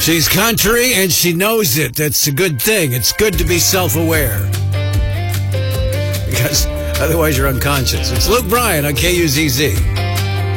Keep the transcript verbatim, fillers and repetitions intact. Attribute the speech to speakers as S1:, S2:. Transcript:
S1: She's country and she knows it. That's a good thing. It's good to be self-aware. Because otherwise you're unconscious. It's Luke Bryan on K U Z Z.